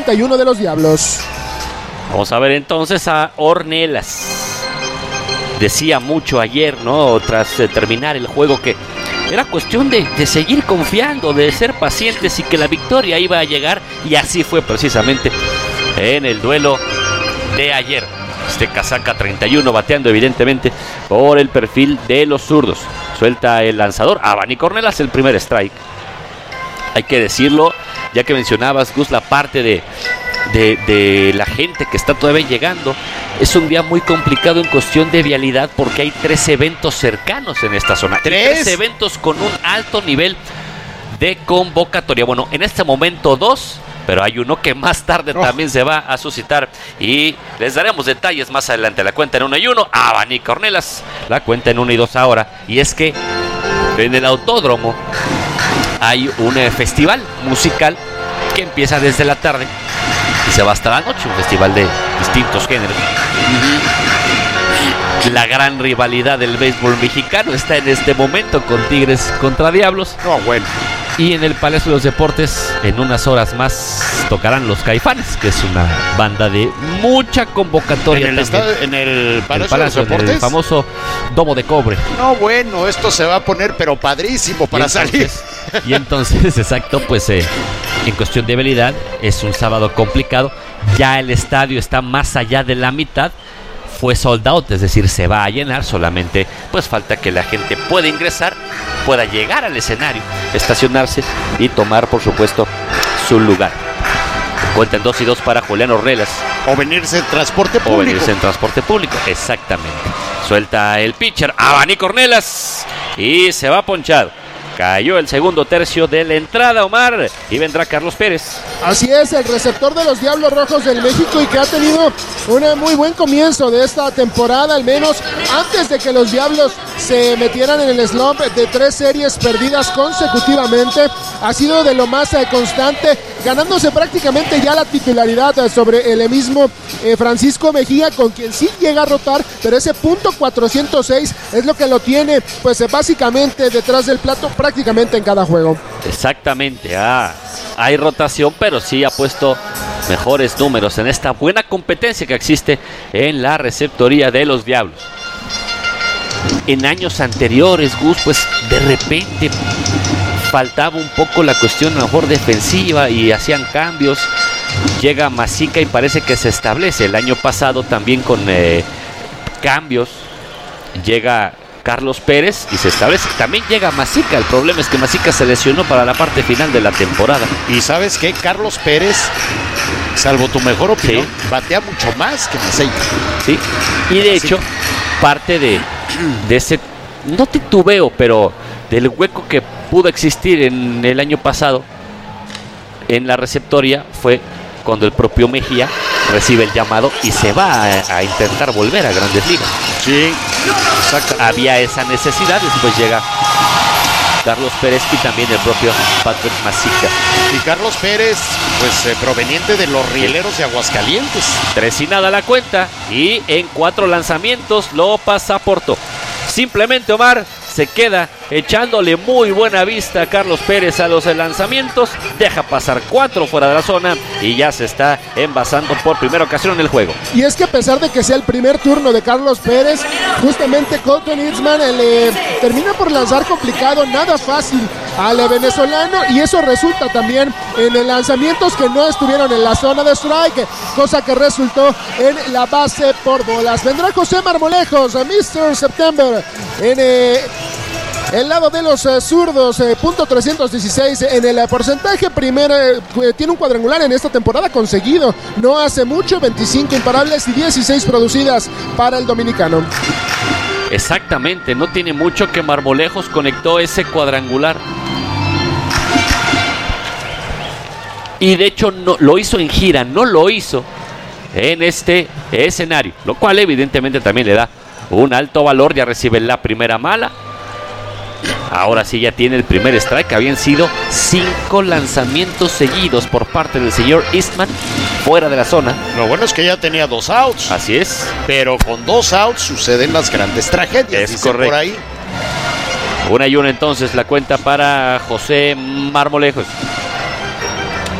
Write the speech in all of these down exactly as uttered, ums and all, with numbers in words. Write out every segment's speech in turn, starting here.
treinta y uno de los Diablos. Vamos a ver entonces a Ornelas. Decía mucho ayer, ¿no? Tras eh, terminar el juego, que era cuestión de, de seguir confiando, de ser pacientes y que la victoria iba a llegar. Y así fue precisamente en el duelo de ayer. Este casaca treinta y uno bateando evidentemente por el perfil de los zurdos. Suelta el lanzador. Abanico Ornelas, el primer strike. Hay que decirlo, ya que mencionabas, Gus, la parte de, de, de la gente que está todavía llegando. Es un día muy complicado en cuestión de vialidad porque hay tres eventos cercanos en esta zona. ¿Tres? Tres eventos con un alto nivel de convocatoria. Bueno, en este momento dos, pero hay uno que más tarde oh. también se va a suscitar y les daremos detalles más adelante. La cuenta en uno y uno, Abanico Ornelas, la cuenta en uno y dos ahora. Y es que en el autódromo hay un eh, festival musical que empieza desde la tarde y se va hasta la noche, un festival de distintos géneros. La gran rivalidad del béisbol mexicano está en este momento con Tigres contra Diablos. No, bueno. Y en el Palacio de los Deportes, en unas horas más, tocarán los Caifanes, que es una banda de mucha convocatoria. ¿En el, estado, en el Palacio, el Palacio de los Deportes? En el famoso Domo de Cobre. No, bueno, esto se va a poner pero padrísimo para y entonces, salir. Y entonces, exacto, pues eh, en cuestión de habilidad, es un sábado complicado. Ya el estadio está más allá de la mitad. Fue sold out, es decir, se va a llenar, solamente pues falta que la gente pueda ingresar, pueda llegar al escenario, estacionarse y tomar, por supuesto, su lugar. Cuentan dos y dos para Julián Ornelas. O venirse en transporte público. O venirse en transporte público, exactamente. Suelta el pitcher, Abanico Ornelas, y se va ponchado. Cayó el segundo tercio de la entrada, Omar, y vendrá Carlos Pérez. Así es, el receptor de los Diablos Rojos del México y que ha tenido un muy buen comienzo de esta temporada, al menos antes de que los Diablos se metieran en el slump de tres series perdidas consecutivamente. Ha sido de lo más eh, constante, ganándose prácticamente ya la titularidad eh, sobre el mismo eh, Francisco Mejía, con quien sí llega a rotar, pero ese punto cuatrocientos seis es lo que lo tiene, pues eh, básicamente detrás del plato prácticamente en cada juego. Exactamente, ah, hay rotación, pero sí ha puesto mejores números en esta buena competencia que existe en la receptoría de los Diablos. En años anteriores, Gus, pues de repente faltaba un poco la cuestión a lo mejor defensiva y hacían cambios. Llega Masica y parece que se establece. El año pasado también con eh, cambios llega Carlos Pérez y se establece. También llega Masica. El problema es que Masica se lesionó para la parte final de la temporada. Y ¿sabes qué? Carlos Pérez, salvo tu mejor opinión, sí, batea mucho más que Masica. Sí, y de hecho, parte de, de ese, no titubeo, pero del hueco que pudo existir en el año pasado en la receptoria fue cuando el propio Mejía recibe el llamado y se va a, a intentar volver a Grandes Ligas. Sí, exacto. Había esa necesidad, después llega Carlos Pérez y también el propio Patrick Masica. Y Carlos Pérez, pues eh, proveniente de los Rieleros de Aguascalientes. Tres y nada la cuenta y en cuatro lanzamientos lo pasaportó. Simplemente Omar se queda echándole muy buena vista a Carlos Pérez a los lanzamientos, deja pasar cuatro fuera de la zona y ya se está envasando por primera ocasión en el juego. Y es que a pesar de que sea el primer turno de Carlos Pérez, justamente Colton Eastman le termina por lanzar complicado, nada fácil al venezolano, y eso resulta también en lanzamientos que no estuvieron en la zona de strike, cosa que resultó en la base por bolas. Vendrá José Marmolejos, mister September, en eh, el lado de los eh, zurdos, eh, punto trescientos dieciséis en el eh, porcentaje. Primero, eh, tiene un cuadrangular en esta temporada conseguido, no hace mucho, veinticinco imparables y dieciséis producidas para el dominicano. Exactamente, no tiene mucho que Marmolejos conectó ese cuadrangular. Y de hecho no, lo hizo en gira, no lo hizo en este escenario, lo cual evidentemente también le da un alto valor. Ya recibe la primera mala. Ahora sí ya tiene el primer strike. Habían sido cinco lanzamientos seguidos por parte del señor Eastman fuera de la zona. Lo bueno es que ya tenía dos outs. Así es. Pero con dos outs suceden las grandes tragedias. Es correcto. Por ahí. Una y una entonces la cuenta para José Marmolejos.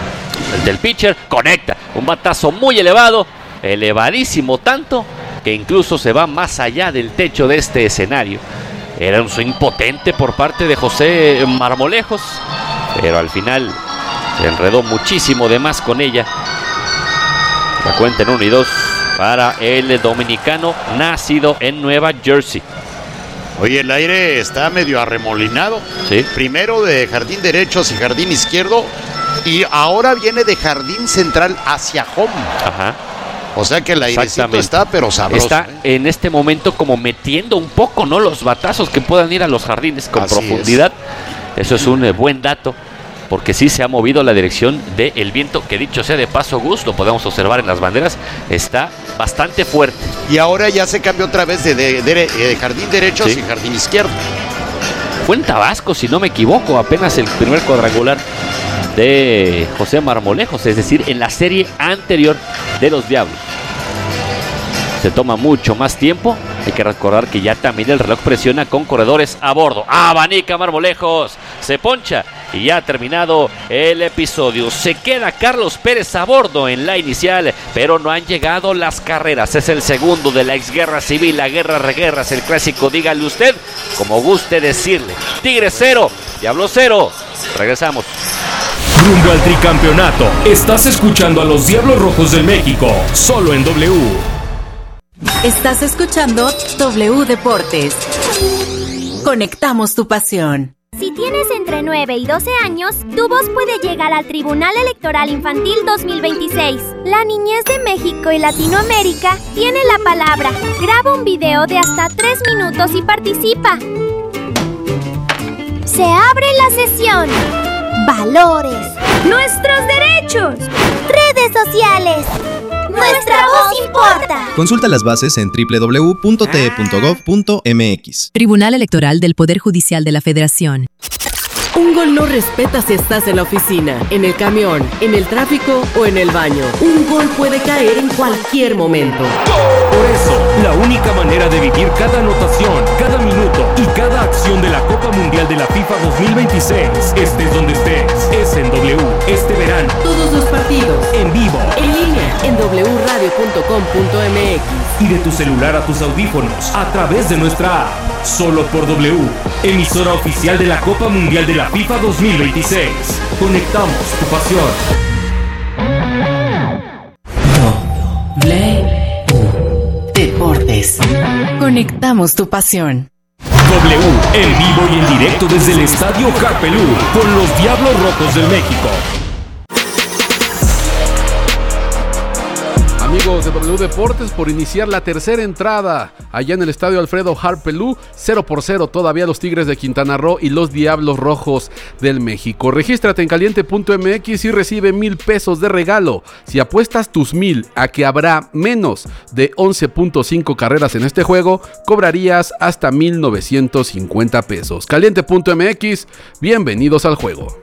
el del pitcher, conecta un batazo muy elevado, elevadísimo tanto que incluso se va más allá del techo de este escenario. Era un swing potente por parte de José Marmolejos, pero al final se enredó muchísimo de más con ella. La cuenta en uno y dos para el dominicano nacido en Nueva Jersey. Oye, el aire está medio arremolinado. Sí. Primero de jardín derecho hacia jardín izquierdo y ahora viene de jardín central hacia home. Ajá. O sea que el airecito está, pero sabroso. Está ¿eh? en este momento como metiendo un poco, ¿no?, los batazos que puedan ir a los jardines con Así profundidad. Es. Eso es un eh, buen dato, porque sí se ha movido la dirección del viento, que dicho sea de paso, Gus, lo podemos observar en las banderas, está bastante fuerte. Y ahora ya se cambió otra vez de, de, de, de jardín derecho sí. hacia jardín izquierdo. Fue en Tabasco, si no me equivoco, apenas el primer cuadrangular de José Marmolejos, es decir, en la serie anterior de los Diablos. Se toma mucho más tiempo. Hay que recordar que ya también el reloj presiona con corredores a bordo. Abanica Marmolejos, se poncha y ya ha terminado el episodio. Se queda Carlos Pérez a bordo en la inicial, pero no han llegado las carreras. Es el segundo de la exguerra civil, la guerra reguerras, el clásico, dígale usted como guste decirle. Tigres cero, Diablos cero. Regresamos. Rumbo al tricampeonato. Estás escuchando a los Diablos Rojos del México, solo en W. Estás escuchando W Deportes. Conectamos tu pasión. Si tienes entre nueve y doce años, tu voz puede llegar al Tribunal Electoral Infantil dos mil veintiséis. La niñez de México y Latinoamérica tiene la palabra. Graba un video de hasta tres minutos y participa. Se abre la sesión. Valores. Nuestros derechos. Redes sociales. Nuestra voz importa. Consulta las bases en doble u doble u doble u punto t e punto gov punto m x. Tribunal Electoral del Poder Judicial de la Federación. Un gol no respeta si estás en la oficina, en el camión, en el tráfico o en el baño. Un gol puede caer en cualquier momento. Por eso, la única manera de vivir cada anotación, cada minuto y cada acción de la Copa Mundial de la FIFA dos mil veintiséis, estés donde estés, es en W este verano. Todos los partidos, en vivo, en línea, en doble u radio punto com punto m x. Y de tu celular a tus audífonos, a través de nuestra app. Solo por W, emisora oficial de la Copa Mundial de la FIFA dos mil veintiséis. Conectamos tu pasión. W Deportes. Conectamos tu pasión. W, en vivo y en directo desde el Estadio Harpelú, con los Diablos Rojos del México. Amigos de W Deportes, por iniciar la tercera entrada allá en el estadio Alfredo Harpelú, cero por cero todavía los Tigres de Quintana Roo y los Diablos Rojos del México. Regístrate en caliente punto m x y recibe mil pesos de regalo. Si apuestas tus mil a que habrá menos de once punto cinco carreras en este juego, cobrarías hasta mil novecientos cincuenta pesos. caliente punto m x, bienvenidos al juego.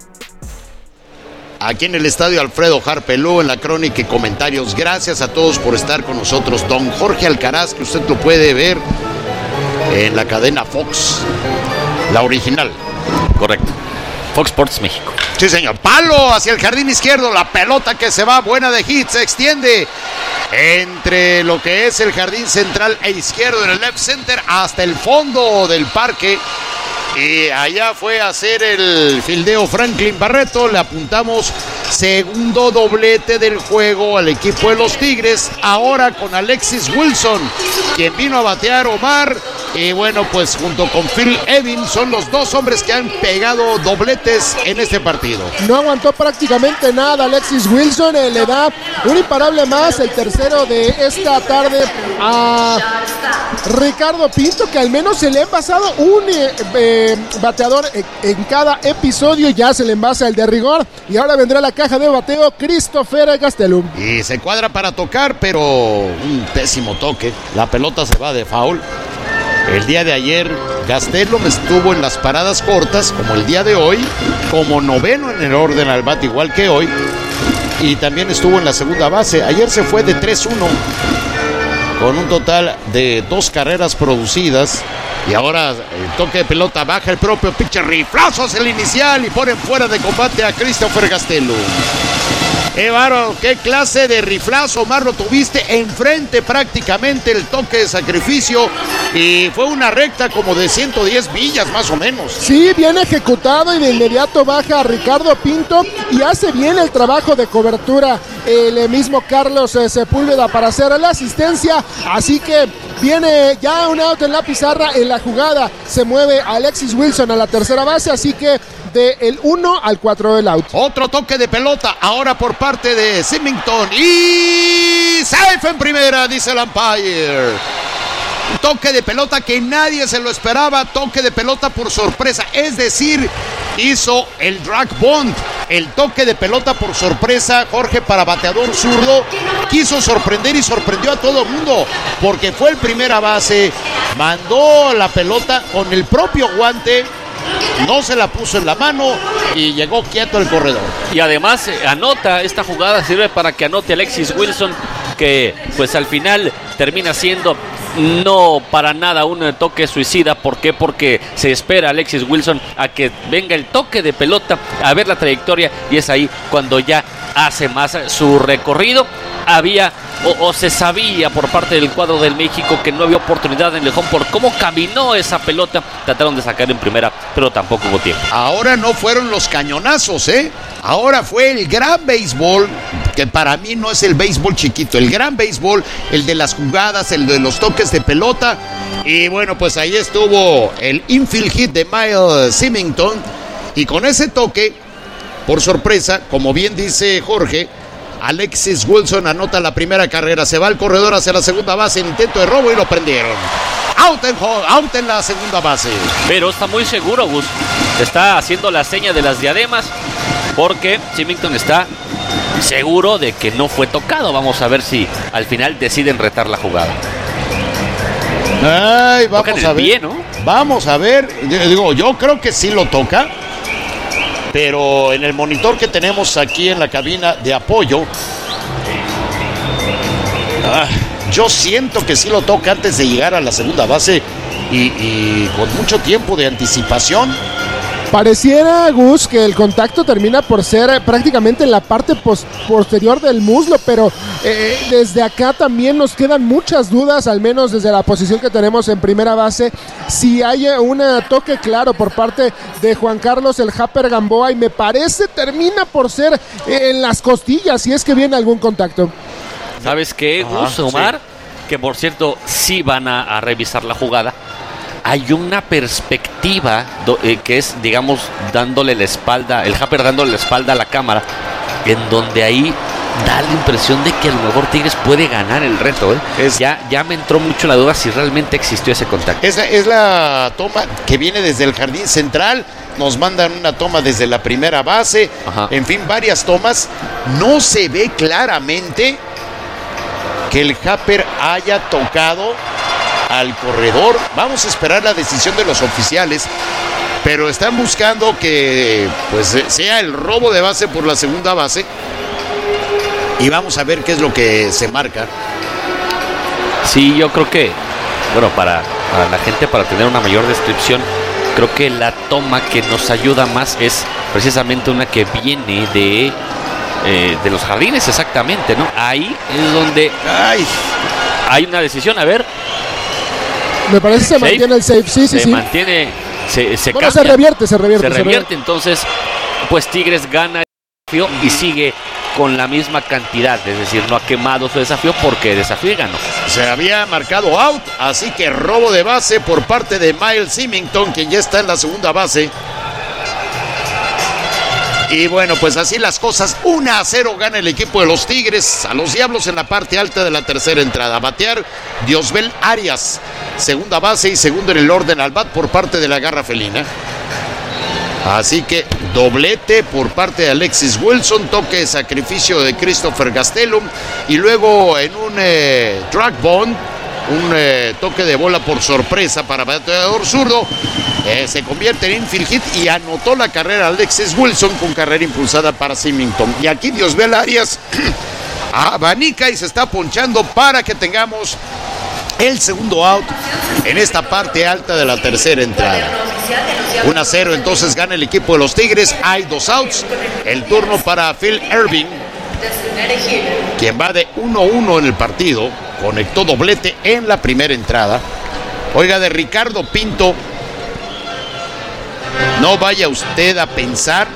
Aquí en el estadio Alfredo Harpelú, en la crónica y comentarios. Gracias a todos por estar con nosotros. Don Jorge Alcaraz, que usted lo puede ver en la cadena Fox, la original. Correcto. Fox Sports México. Sí, señor. Palo hacia el jardín izquierdo. La pelota que se va, buena de hit, se extiende entre lo que es el jardín central e izquierdo en el left center hasta el fondo del parque. Y allá fue a hacer el fildeo Franklin Barreto. Le apuntamos segundo doblete del juego al equipo de los Tigres. Ahora con Alexis Wilson, quien vino a batear Omar. Y bueno, pues junto con Phil Evans son los dos hombres que han pegado dobletes en este partido. No aguantó prácticamente nada Alexis Wilson. Eh, le da un imparable más, el tercero de esta tarde a Ricardo Pinto, que al menos se le ha envasado un eh, eh, bateador en cada episodio. Ya se le envasa el de rigor y ahora vendrá la caja de bateo Christopher Gastelum. Y se cuadra para tocar, pero un pésimo toque. La pelota se va de foul. El día de ayer Gastelum estuvo en las paradas cortas, como el día de hoy, como noveno en el orden al bate, igual que hoy, y también estuvo en la segunda base. Ayer se fue de tres uno con un total de dos carreras producidas. Y ahora el toque de pelota baja el propio pitcher, riflazos el inicial y ponen fuera de combate a Christopher Gastelum. Qué bárbaro, qué clase de riflazo, Omar, lo tuviste enfrente prácticamente el toque de sacrificio y fue una recta como de ciento diez millas más o menos. Sí, bien ejecutado y de inmediato baja a Ricardo Pinto y hace bien el trabajo de cobertura el mismo Carlos eh, Sepúlveda para hacer la asistencia, así que viene ya un out en la pizarra en la jugada, se mueve Alexis Wilson a la tercera base, así que del uno al cuatro del out. Otro toque de pelota, ahora por parte de Symington y safe en primera, dice el umpire. Un toque de pelota que nadie se lo esperaba, toque de pelota por sorpresa, es decir, hizo el drag bunt, el toque de pelota por sorpresa, Jorge, para bateador zurdo, quiso sorprender y sorprendió a todo el mundo, porque fue el primera base, mandó la pelota con el propio guante, no se la puso en la mano y llegó quieto el corredor. Y además eh, anota, esta jugada sirve para que anote Alexis Wilson, que pues al final termina siendo no para nada un toque suicida. ¿Por qué? Porque se espera Alexis Wilson a que venga el toque de pelota, a ver la trayectoria, y es ahí cuando ya hace más su recorrido. Había o, o se sabía por parte del cuadro del México que no había oportunidad en el home por cómo caminó esa pelota. Trataron de sacar en primera, pero tampoco hubo tiempo. Ahora no fueron los cañonazos, ¿eh? Ahora fue el gran béisbol, que para mí no es el béisbol chiquito, el gran béisbol, el de las jugadas, el de los toques de pelota. Y bueno, pues ahí estuvo el infield hit de Miles Symington. Y con ese toque, por sorpresa, como bien dice Jorge, Alexis Wilson anota la primera carrera, se va el corredor hacia la segunda base, intento de robo y lo prendieron. Out en, out en la segunda base. Pero está muy seguro, Gus. Está haciendo la seña de las diademas porque Symington está seguro de que no fue tocado. Vamos a ver si al final deciden retar la jugada. Ay, vamos a ver. Pie, ¿no? Vamos a ver. Digo, yo creo que sí lo toca. Pero en el monitor que tenemos aquí en la cabina de apoyo, ah, yo siento que sí lo toca antes de llegar a la segunda base y, y con mucho tiempo de anticipación. Pareciera, Gus, que el contacto termina por ser prácticamente en la parte pos- posterior del muslo, pero eh, desde acá también nos quedan muchas dudas, al menos desde la posición que tenemos en primera base, si hay un toque claro por parte de Juan Carlos el Japper Gamboa, y me parece termina por ser eh, en las costillas, si es que viene algún contacto. ¿Sabes qué, Gus, Omar? Sí. Que por cierto, sí van a, a revisar la jugada. Hay una perspectiva do, eh, que es, digamos, dándole la espalda, el Japper dándole la espalda a la cámara, en donde ahí da la impresión de que a lo mejor Tigres puede ganar el reto, ¿eh? Es, ya, ya me entró mucho la duda si realmente existió ese contacto. Es la, es la toma que viene desde el jardín central, nos mandan una toma desde la primera base, ajá, en fin, varias tomas. No se ve claramente que el Japper haya tocado al corredor. Vamos a esperar la decisión de los oficiales, pero están buscando que pues sea el robo de base por la segunda base y vamos a ver qué es lo que se marca. Sí, yo creo que, bueno, para, para la gente, para tener una mayor descripción, creo que la toma que nos ayuda más es precisamente una que viene de eh, de los jardines, exactamente, ¿no? Ahí es donde ay, hay una decisión, a ver. Me parece que se safe. mantiene el safe, sí, sí, se sí. mantiene, se, se bueno, cambia. se revierte, se revierte. Se revierte, se revierte. Entonces, pues Tigres gana el desafío y sigue con la misma cantidad, es decir, no ha quemado su desafío porque desafío ganó. Se había marcado out, así que robo de base por parte de Miles Symington, quien ya está en la segunda base. Y bueno, pues así las cosas, uno a cero gana el equipo de los Tigres a los Diablos en la parte alta de la tercera entrada. Batear Diosbel Arias, segunda base y segundo en el orden al bat por parte de la garra felina. Así que doblete por parte de Alexis Wilson, toque de sacrificio de Christopher Gastelum y luego en un eh, drag bond, un eh, toque de bola por sorpresa para bateador zurdo, eh, se convierte en infield hit y anotó la carrera Alexis Wilson con carrera impulsada para Symington. Y aquí Diosbel Arias abanica y se está ponchando para que tengamos el segundo out en esta parte alta de la tercera entrada. uno a cero, entonces gana el equipo de los Tigres. Hay dos outs. El turno para Phil Irving. quien va de uno uno en el partido, conectó doblete en la primera entrada. Oiga, de Ricardo Pinto, no vaya usted a pensar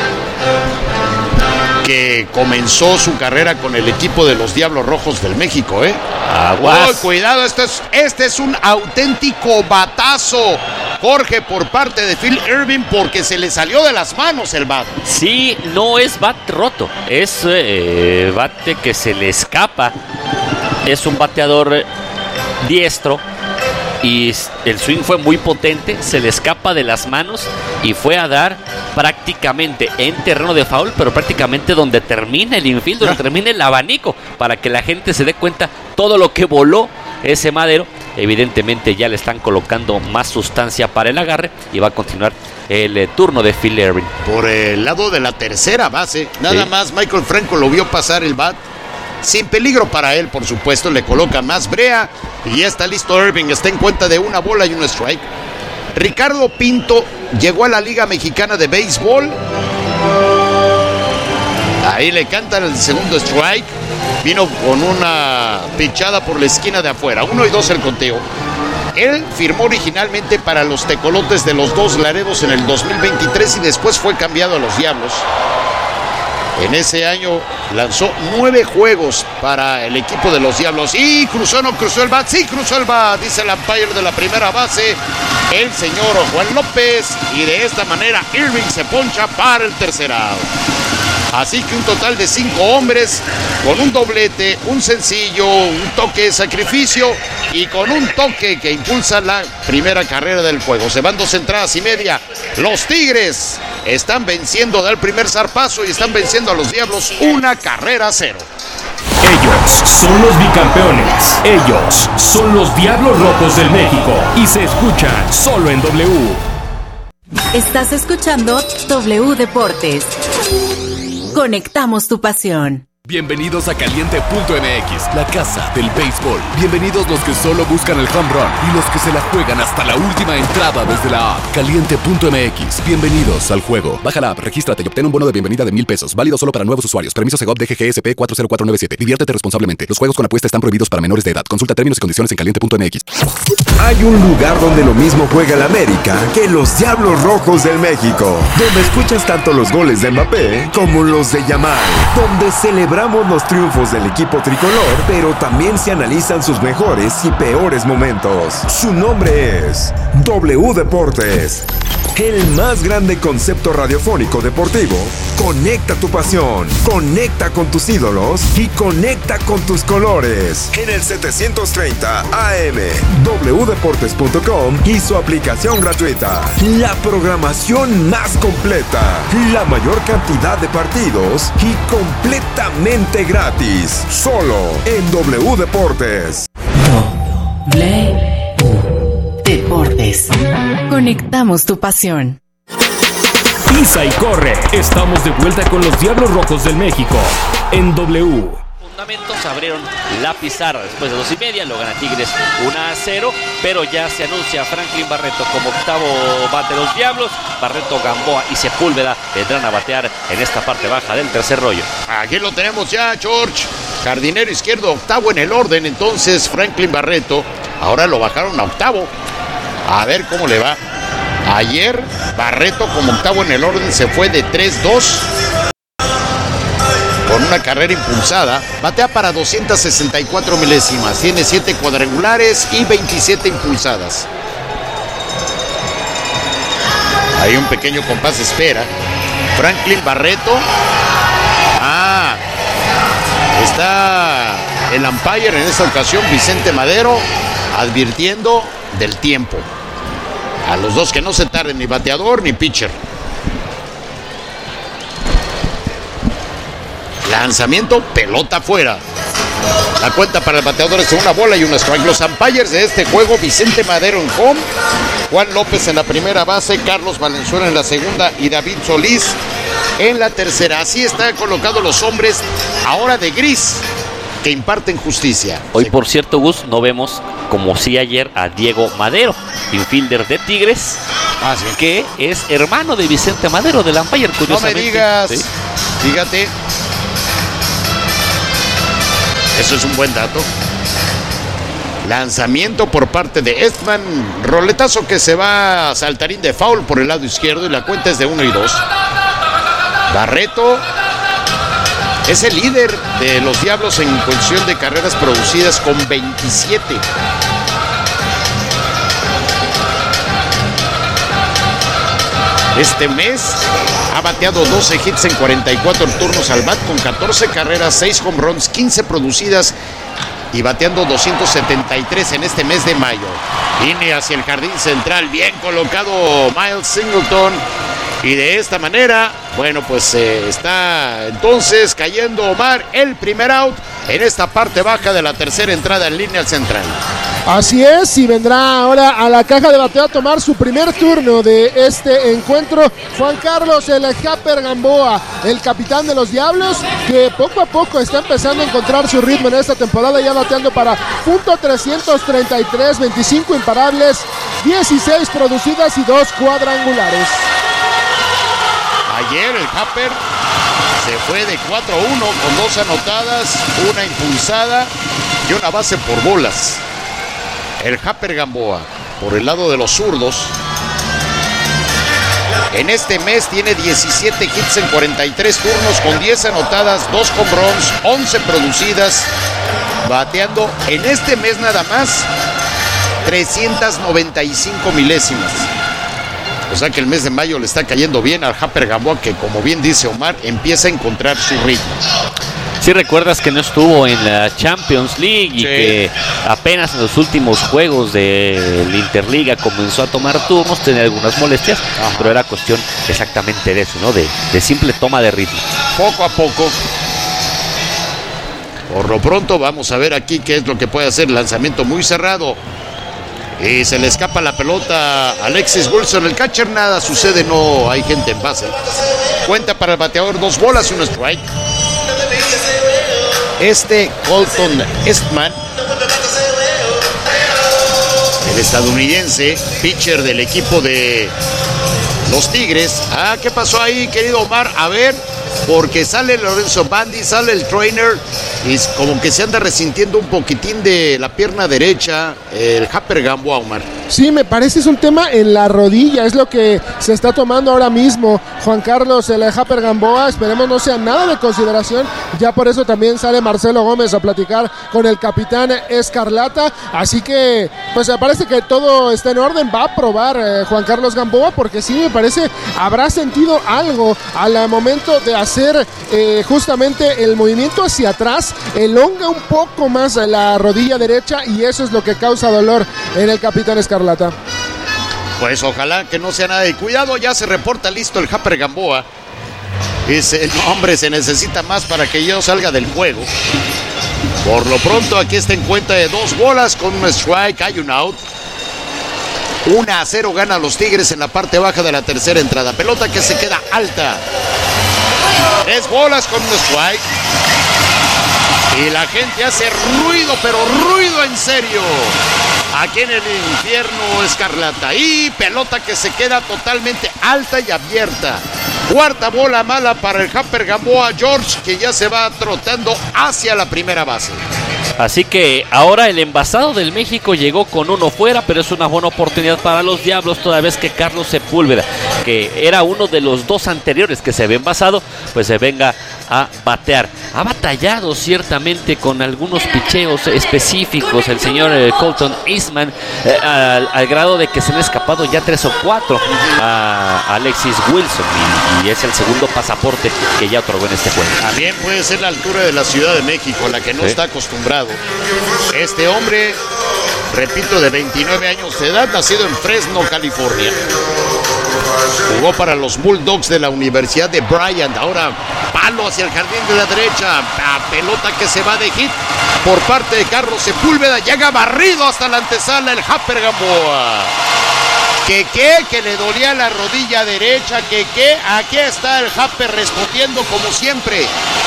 que comenzó su carrera con el equipo de los Diablos Rojos del México, ¿eh? Aguas. Oh, cuidado, este es, este es un auténtico batazo, Jorge, por parte de Phil Ervin, porque se le salió de las manos el bat. Sí, no es bat roto, es eh, bate que se le escapa. Es un bateador diestro y el swing fue muy potente, se le escapa de las manos y fue a dar prácticamente en terreno de foul, pero prácticamente donde termina el infield, donde termina el abanico, para que la gente se dé cuenta todo lo que voló ese madero. Evidentemente ya le están colocando más sustancia para el agarre y va a continuar el eh, turno de Phil Ervin. Por el lado de la tercera base, nada sí. más Michael Franco lo vio pasar el bat. Sin peligro para él, por supuesto, le coloca más brea y ya está listo Ervin, está en cuenta de una bola y un strike. Ricardo Pinto llegó a la Liga Mexicana de Béisbol. Ahí le cantan el segundo strike. Vino con una pichada por la esquina de afuera, uno y dos el conteo. Él firmó originalmente para los Tecolotes de los Dos Laredos en el dos mil veintitrés y después fue cambiado a los Diablos. En ese año lanzó nueve juegos para el equipo de los Diablos. Y cruzó, no cruzó el bat. Sí, cruzó el bat, dice el umpire de la primera base, el señor Juan López. Y de esta manera Irving se poncha para el tercer out. Así que un total de cinco hombres con un doblete, un sencillo, un toque de sacrificio y con un toque que impulsa la primera carrera del juego. Se van dos entradas y media. Los Tigres están venciendo del primer zarpazo y están venciendo a los Diablos una carrera a cero. Ellos son los bicampeones. Ellos son los Diablos Rojos del México y se escuchan solo en W. Estás escuchando W Deportes. Conectamos tu pasión. Bienvenidos a Caliente punto M X, la casa del béisbol. Bienvenidos los que solo buscan el home run y los que se la juegan hasta la última entrada desde la app. Caliente punto M X, bienvenidos al juego. Baja la app, regístrate y obtén un bono de bienvenida de mil pesos. Válido solo para nuevos usuarios. Permiso Segov D G G S P cuatro cero cuatro nueve siete. Diviértete responsablemente. Los juegos con apuesta están prohibidos para menores de edad. Consulta términos y condiciones en Caliente punto M X. Hay un lugar donde lo mismo juega el América que los Diablos Rojos del México, donde escuchas tanto los goles de Mbappé como los de Yamal, donde celebramos los triunfos del equipo tricolor, pero también se analizan sus mejores y peores momentos. Su nombre es W Deportes. El más grande concepto radiofónico deportivo. Conecta tu pasión, conecta con tus ídolos y conecta con tus colores. En el setecientos treinta A M, w deportes punto com y su aplicación gratuita. La programación más completa, la mayor cantidad de partidos y completamente gratis. Solo en W Deportes. W Deportes. Conectamos tu pasión. Pisa y corre. Estamos de vuelta con los Diablos Rojos del México en W. Fundamentos abrieron la pizarra después de dos y media, lo gana Tigres uno a cero, pero ya se anuncia Franklin Barreto como octavo bate de los Diablos. Barreto, Gamboa y Sepúlveda vendrán a batear en esta parte baja del tercer rollo. Aquí lo tenemos ya, George. Jardinero izquierdo, octavo en el orden, entonces Franklin Barreto. Ahora lo bajaron a octavo. A ver cómo le va. Ayer Barreto como octavo en el orden se fue de tres dos. Con una carrera impulsada, batea para doscientas sesenta y cuatro milésimas, tiene siete cuadrangulares y veintisiete impulsadas. Hay un pequeño compás de espera. Franklin Barreto. Ah, está el umpire en esta ocasión, Vicente Madero, advirtiendo del tiempo. A los dos que no se tarden, ni bateador ni pitcher. Lanzamiento, pelota afuera. La cuenta para el bateador es una bola y una strike. Los umpires de este juego: Vicente Madero en home, Juan López en la primera base, Carlos Valenzuela en la segunda y David Solís en la tercera. Así están colocados los hombres ahora de gris que imparten justicia. Hoy, por cierto, Gus, no vemos, como sí ayer, a Diego Madero, infielder de Tigres, ah, ¿sí? que es hermano de Vicente Madero, del umpire, curiosamente. No me digas, ¿sí? Fíjate. Eso es un buen dato. Lanzamiento por parte de Eastman. Roletazo que se va a saltarín de foul por el lado izquierdo y la cuenta es de uno y dos. Barreto es el líder de los Diablos en cuestión de carreras producidas con veintisiete. Este mes ha bateado doce hits en cuarenta y cuatro turnos al bat con catorce carreras, seis home runs, quince producidas y bateando doscientos setenta y tres en este mes de mayo. Viene hacia el jardín central, bien colocado Miles Singleton. Y de esta manera, bueno, pues eh, está entonces cayendo Omar el primer out en esta parte baja de la tercera entrada en línea central. Así es, y vendrá ahora a la caja de bateo a tomar su primer turno de este encuentro Juan Carlos el Happer Gamboa, el capitán de los Diablos, que poco a poco está empezando a encontrar su ritmo en esta temporada, ya bateando para punto trescientos treinta y tres, veinticinco imparables, dieciséis producidas y dos cuadrangulares. Ayer el Happer se fue de cuatro a uno con dos anotadas, una impulsada y una base por bolas. El Happer Gamboa, por el lado de los zurdos, en este mes tiene diecisiete hits en cuarenta y tres turnos con diez anotadas, dos home runs, once producidas, bateando en este mes nada más trescientas noventa y cinco milésimas. O sea que el mes de mayo le está cayendo bien al Happer Gamboa, que como bien dice Omar, empieza a encontrar su ritmo. Si recuerdas que no estuvo en la Champions League y sí, que apenas en los últimos juegos de la Interliga comenzó a tomar turnos, tenía algunas molestias, ajá, pero era cuestión exactamente de eso, ¿no? De, de simple toma de ritmo. Poco a poco. Por lo pronto vamos a ver aquí qué es lo que puede hacer. Lanzamiento muy cerrado. Y se le escapa la pelota a Alexis Wilson, el catcher. Nada sucede, no hay gente en base. Cuenta para el bateador, dos bolas y un strike. Este Colton Eastman, el estadounidense, pitcher del equipo de los Tigres. Ah, ¿qué pasó ahí, querido Omar? A ver, porque sale Lorenzo Bandi, sale el trainer y como que se anda resintiendo un poquitín de la pierna derecha el Happer Gamboa, Omar. Sí, me parece es un tema en la rodilla, es lo que se está tomando ahora mismo Juan Carlos el Happer Gamboa. Esperemos no sea nada de consideración, ya por eso también sale Marcelo Gómez a platicar con el capitán Escarlata, así que pues me parece que todo está en orden. Va a probar eh, Juan Carlos Gamboa, porque sí me parece habrá sentido algo al momento de hacer eh, justamente el movimiento hacia atrás, elonga un poco más la rodilla derecha y eso es lo que causa dolor en el capitán Escarlata. Pues ojalá que no sea nada de cuidado. Ya se reporta listo el Happer Gamboa. Dice, no, hombre, se necesita más para que yo salga del juego. Por lo pronto aquí está en cuenta de dos bolas con un strike, hay un out. uno a cero gana los Tigres en la parte baja de la tercera entrada. Pelota que se queda alta. Tres bolas con un strike. Y la gente hace ruido, pero ruido en serio. Aquí en el infierno Escarlata. Y pelota que se queda totalmente alta y abierta. Cuarta bola mala para el Happer Gamboa, George, que ya se va trotando hacia la primera base. Así que ahora el envasado del México llegó con uno fuera, pero es una buena oportunidad para los Diablos, toda vez que Carlos Sepúlveda, que era uno de los dos anteriores que se había envasado, pues se venga a batear. Ha batallado ciertamente con algunos picheos específicos el señor eh, Colton Eastman, eh, al, al grado de que se han escapado ya tres o cuatro a Alexis Wilson, y, y es el segundo pasaporte que ya otorgó en este juego. También puede ser la altura de la Ciudad de México, a la que no ¿Sí? está acostumbrado. Este hombre, repito, de veintinueve años de edad, nacido en Fresno, California. Jugó para los Bulldogs de la Universidad de Bryant. Ahora palo hacia el jardín de la derecha. La pelota que se va de hit por parte de Carlos Sepúlveda. Llega barrido hasta la antesala el Happer Gamboa. Que qué, que le dolía la rodilla derecha. Que qué, aquí está el Happer respondiendo como siempre.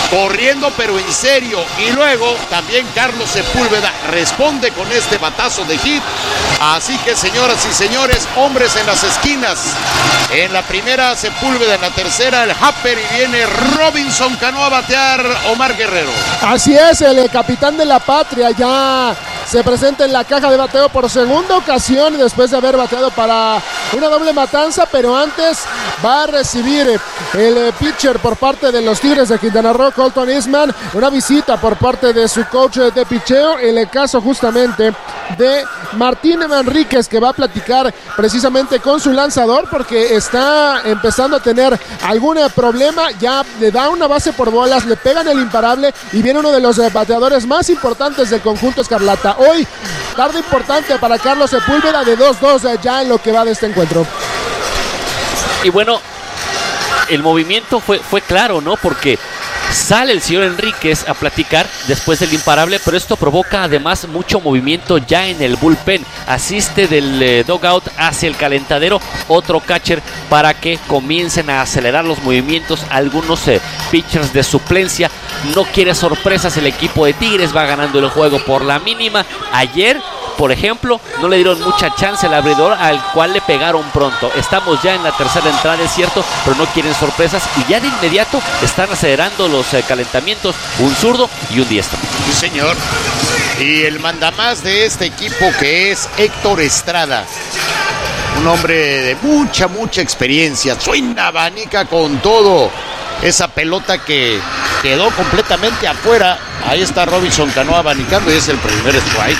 corriendo pero en serio, y luego también Carlos Sepúlveda responde con este batazo de hit. Así que, señoras y señores, hombres en las esquinas. En la primera Sepúlveda, en la tercera el Happer, y viene Robinson Cano a batear. Omar Guerrero. Así es, el capitán de la patria ya se presenta en la caja de bateo por segunda ocasión después de haber bateado para una doble matanza, pero antes va a recibir el pitcher por parte de los Tigres de Quintana Roo, Colton Eastman, una visita por parte de su coach de picheo, en el caso justamente de Martín Manríquez, que va a platicar precisamente con su lanzador porque está empezando a tener algún problema. Ya le da una base por bolas, le pegan el imparable y viene uno de los bateadores más importantes del conjunto escarlata. Hoy, tarde importante para Carlos Sepúlveda, de dos dos ya en lo que va de este encuentro. Y bueno, el movimiento fue, fue claro, ¿no? Porque sale el señor Enríquez a platicar después del imparable, pero esto provoca además mucho movimiento ya en el bullpen. Asiste del eh, dugout hacia el calentadero otro catcher para que comiencen a acelerar los movimientos algunos eh, pitchers de suplencia. No quiere sorpresas el equipo de Tigres, va ganando el juego por la mínima. Ayer, por ejemplo, no le dieron mucha chance al abridor, al cual le pegaron pronto. Estamos ya en la tercera entrada, es cierto, pero no quieren sorpresas y ya de inmediato están acelerando los eh, calentamientos, un zurdo y un diestro. Sí, señor. Y el mandamás de este equipo, que es Héctor Estrada, un hombre de mucha, mucha experiencia, suena, abanica con todo. Esa pelota que quedó completamente afuera. Ahí está Robinson Cano abanicando y es el primer strike.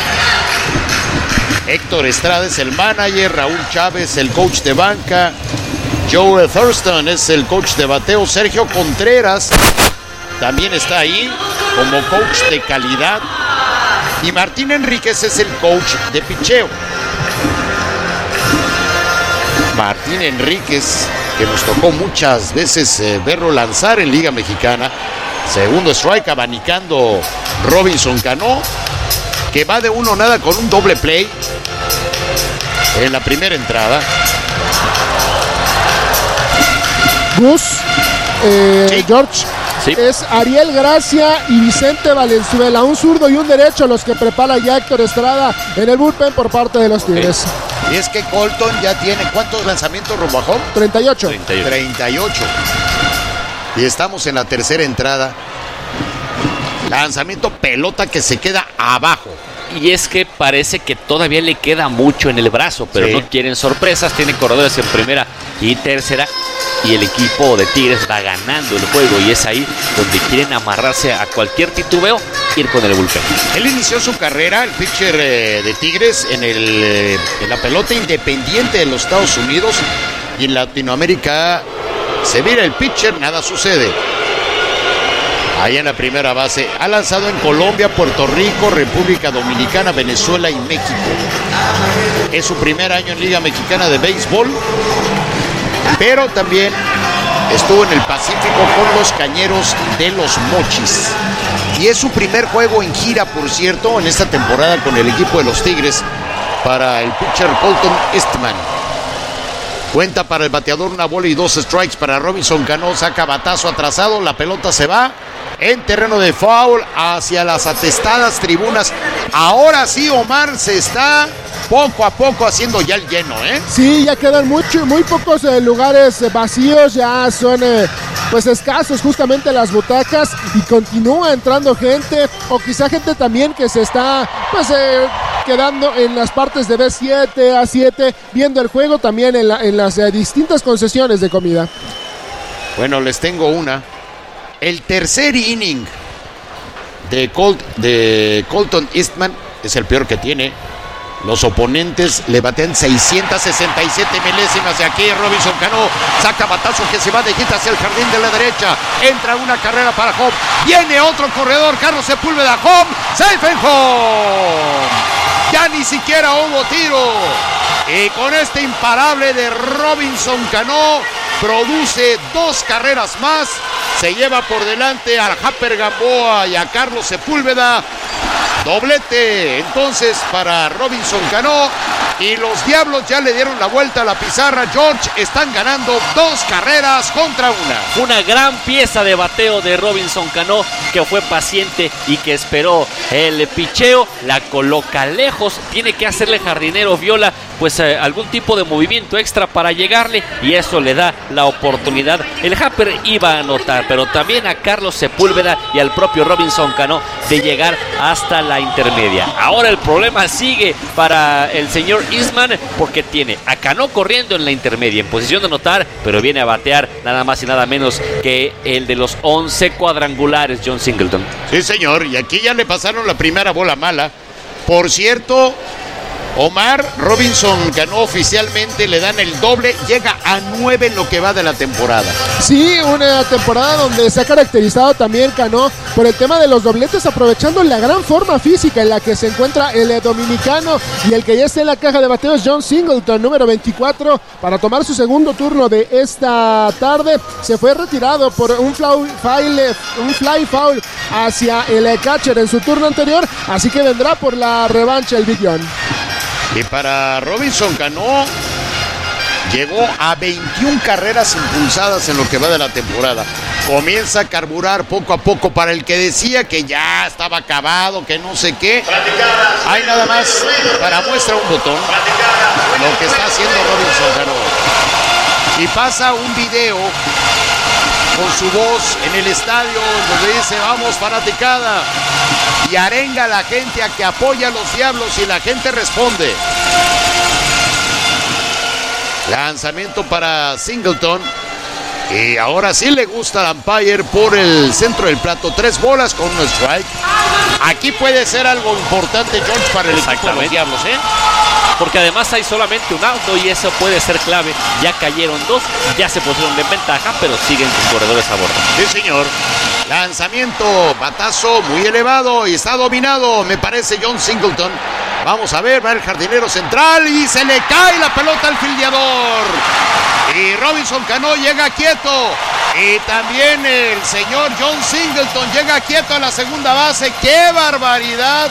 Héctor Estrada es el manager, Raúl Chávez el coach de banca, Joe Thurston es el coach de bateo, Sergio Contreras también está ahí como coach de calidad y Martín Enríquez es el coach de picheo. Martín Enríquez, que nos tocó muchas veces eh, verlo lanzar en Liga Mexicana. Segundo strike, abanicando Robinson Cano, que va de uno nada con un doble play en la primera entrada. Gus, eh, sí. George, sí. Es Ariel Gracia y Vicente Valenzuela, un zurdo y un derecho, los que prepara ya Héctor Estrada en el bullpen por parte de los Tigres. Okay. Y es que Colton ya tiene, ¿cuántos lanzamientos rumbo a home? treinta y ocho. treinta y ocho. Y estamos en la tercera entrada. Lanzamiento, pelota que se queda abajo. Y es que parece que todavía le queda mucho en el brazo, pero sí. No quieren sorpresas. Tiene corredores en primera y tercera. Y el equipo de Tigres va ganando el juego. Y es ahí donde quieren amarrarse a cualquier titubeo, ir con el bullpen. Él inició su carrera, el pitcher eh, de Tigres, en, el, eh, en la pelota independiente de los Estados Unidos. Y en Latinoamérica se vira el pitcher, nada sucede. Ahí en la primera base. Ha lanzado en Colombia, Puerto Rico, República Dominicana, Venezuela y México. Es su primer año en Liga Mexicana de Béisbol, pero también estuvo en el Pacífico con los Cañeros de los Mochis. Y es su primer juego en gira, por cierto, en esta temporada con el equipo de los Tigres para el pitcher Colton Eastman. Cuenta para el bateador una bola y dos strikes para Robinson Cano. Saca batazo atrasado, la pelota se va en terreno de foul hacia las atestadas tribunas. Ahora sí, Omar, se está poco a poco haciendo ya el lleno, ¿eh? Sí, ya quedan mucho, muy pocos eh, lugares eh, vacíos, ya son eh, pues escasos justamente las butacas y continúa entrando gente, o quizá gente también que se está pues eh, quedando en las partes de B siete, A siete, viendo el juego también en, la, en las eh, distintas concesiones de comida. Bueno, les tengo una. El tercer inning de, Colt, de Colton Eastman es el peor que tiene. Los oponentes le batean seiscientas sesenta y siete milésimas de aquí. Robinson Cano saca batazo que se va de hit hacia el jardín de la derecha. Entra una carrera para home. Viene otro corredor, Carlos Sepúlveda, home. Safe and home. Ya ni siquiera hubo tiro. Y con este imparable de Robinson Cano, produce dos carreras más. Se lleva por delante al Happer Gamboa y a Carlos Sepúlveda. Doblete entonces para Robinson Cano Y los Diablos ya le dieron la vuelta a la pizarra. George, están ganando dos carreras contra una. Una gran pieza de bateo de Robinson Cano, que fue paciente y que esperó el picheo. La coloca lejos. Tiene que hacerle Jardinero Viola pues eh, algún tipo de movimiento extra para llegarle, y eso le da la oportunidad. El Happer iba a anotar, pero también a Carlos Sepúlveda y al propio Robinson Cano de llegar hasta la intermedia. Ahora el problema sigue para el señor Eastman, porque tiene a Cano corriendo en la intermedia en posición de anotar, pero viene a batear nada más y nada menos que el de los once cuadrangulares, John Singleton. Sí, señor, y aquí ya le pasaron la primera bola mala. Por cierto, Omar Robinson Cano oficialmente le dan el doble, llega a nueve en lo que va de la temporada. Sí, una temporada donde se ha caracterizado también Cano por el tema de los dobletes, aprovechando la gran forma física en la que se encuentra el dominicano, y el que ya está en la caja de bateos, John Singleton, número veinticuatro, para tomar su segundo turno de esta tarde. Se fue retirado por un fly, un fly foul hacia el catcher en su turno anterior, así que vendrá por la revancha el Big John. Y para Robinson Cano, llegó a veintiuna carreras impulsadas en lo que va de la temporada. Comienza a carburar poco a poco. Para el que decía que ya estaba acabado, que no sé qué, hay nada más para muestra un botón lo que está haciendo Robinson Cano. Y pasa un video con su voz en el estadio donde dice: vamos fanaticada, y arenga a la gente a que apoya a los Diablos, y la gente responde. Lanzamiento para Singleton, y ahora sí le gusta al umpire por el centro del plato. Tres bolas con un strike. Aquí puede ser algo importante, George, para el equipo de los Diablos, ¿eh? Porque además hay solamente un auto y eso puede ser clave. Ya cayeron dos, ya se pusieron de ventaja, pero siguen sus corredores a bordo. Sí, señor. Lanzamiento, batazo muy elevado y está dominado, me parece, John Singleton. Vamos a ver, va el jardinero central y se le cae la pelota al fildeador. Y Robinson Cano llega quieto. Y también el señor John Singleton llega quieto a la segunda base. ¡Qué barbaridad!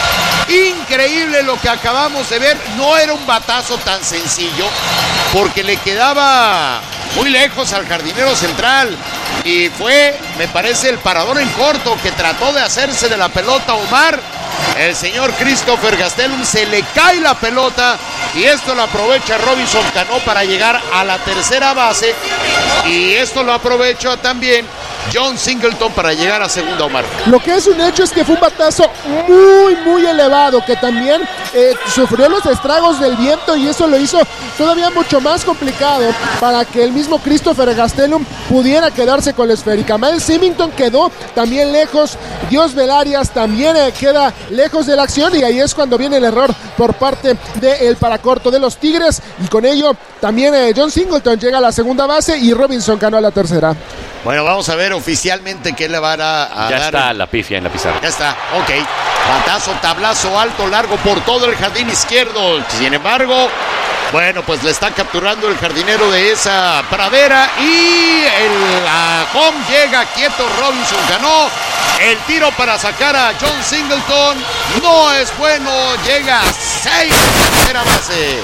Increíble lo que acabamos de ver. No era un batazo tan sencillo, porque le quedaba muy lejos al jardinero central. Y fue, me parece, el parador en corto que trató de hacerse de la pelota Omar. El señor Christopher Gastelum, se le cae la pelota, y esto lo aprovecha Robinson Cano para llegar a la tercera base, y esto lo aprovecha también John Singleton para llegar a segunda, Omar. Lo que es un hecho es que fue un batazo muy, muy elevado, que también eh, sufrió los estragos del viento, y eso lo hizo todavía mucho más complicado para que el mismo Christopher Gastelum pudiera quedarse con la esférica. Miles Symington quedó también lejos, Dios Velarias también eh, queda lejos de la acción, y ahí es cuando viene el error por parte del paracorto de los Tigres, y con ello también eh, John Singleton llega a la segunda base y Robinson Cano a la tercera. Bueno, vamos a ver oficialmente qué le van a, a ya dar. Ya está la pifia en la pizarra. Ya está, ok. Batazo, tablazo alto, largo por todo el jardín izquierdo. Sin embargo, bueno, pues le está capturando el jardinero de esa pradera, y el a home llega quieto Robinson Cano. El tiro para sacar a John Singleton no es bueno, llega a seis en tercera base.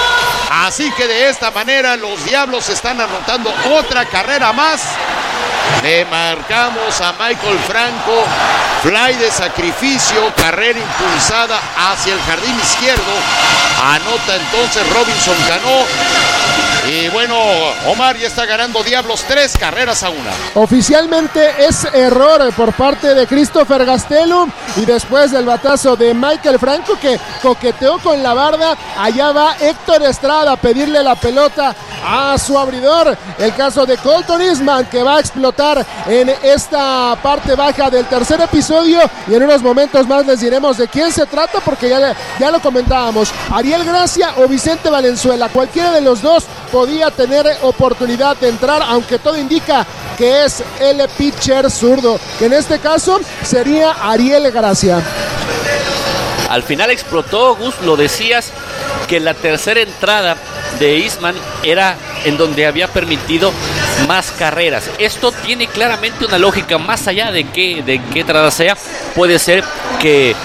Así que de esta manera los Diablos están anotando otra carrera más. Le marcamos a Michael Franco, fly de sacrificio, carrera impulsada hacia el jardín izquierdo. Anota entonces Robinson Cano. Y bueno, Omar ya está ganando Diablos tres carreras a una. Oficialmente es error por parte de Christopher Gastelum, y después del batazo de Michael Franco, que coqueteó con la barda, allá va Héctor Estrada a pedirle la pelota a su abridor. El caso de Colton Eastman, que va a explotar en esta parte baja del tercer episodio, y en unos momentos más les diremos de quién se trata, porque ya, ya lo comentábamos. Ariel Gracia o Vicente Valenzuela, cualquiera de los dos podía tener oportunidad de entrar, aunque todo indica que es el pitcher zurdo, que en este caso sería Ariel Gracia. Al final explotó, Gus, lo decías, que la tercera entrada de Eastman era en donde había permitido más carreras. Esto tiene claramente una lógica, más allá de que de qué entrada sea. Puede ser que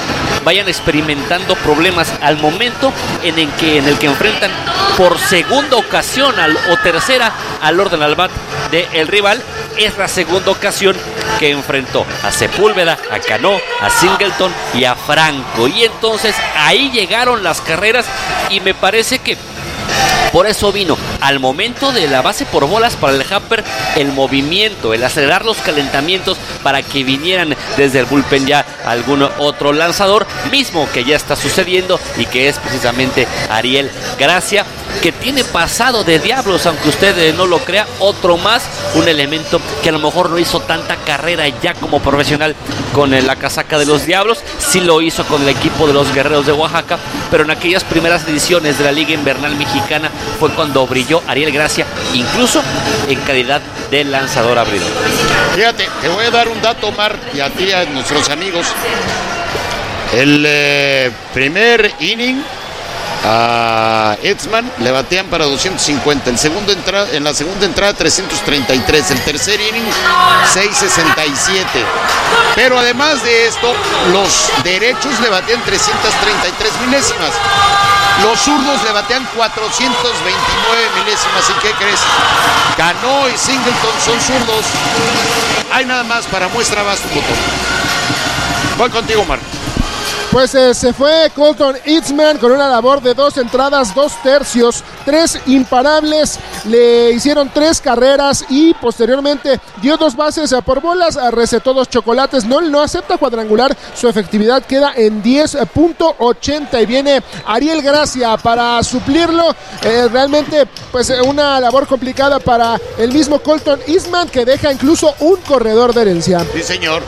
vayan experimentando problemas al momento en el que, en el que enfrentan por segunda ocasión al, o tercera al orden al bat del rival. Es la segunda ocasión que enfrentó a Sepúlveda, a Cano, a Singleton y a Franco. Y entonces ahí llegaron las carreras y me parece que por eso vino al momento de la base por bolas para el Harper el movimiento, el acelerar los calentamientos para que vinieran desde el bullpen ya algún otro lanzador, mismo que ya está sucediendo y que es precisamente Ariel Gracia, que tiene pasado de Diablos, aunque usted eh, no lo crea, otro más, un elemento que a lo mejor no hizo tanta carrera ya como profesional con eh, la casaca de los Diablos, sí lo hizo con el equipo de los Guerreros de Oaxaca, pero en aquellas primeras ediciones de la Liga Invernal Mexicana fue cuando brilló Ariel Gracia, incluso en calidad de lanzador abridor. Fíjate, te voy a dar un dato, Omar, y a ti, a nuestros amigos. El eh, primer inning a Edsman le batean para doscientos cincuenta, el segundo entrada, en la segunda entrada trescientos treinta y tres, el tercer inning seiscientos sesenta y siete, pero además de esto los derechos le batean trescientos treinta y tres milésimas, los zurdos le batean cuatrocientos veintinueve milésimas. ¿Y qué crees? Cano y Singleton son zurdos. Hay nada más para muestra, vas tu botón. Voy contigo, Omar. Pues eh, se fue Colton Eatsman con una labor de dos entradas, dos tercios, tres imparables, le hicieron tres carreras y posteriormente dio dos bases por bolas, recetó dos chocolates, no, no acepta cuadrangular, su efectividad queda en diez punto ochenta y viene Ariel Gracia para suplirlo. Eh, realmente pues una labor complicada para el mismo Colton Eatsman, que deja incluso un corredor de herencia. Sí, señor.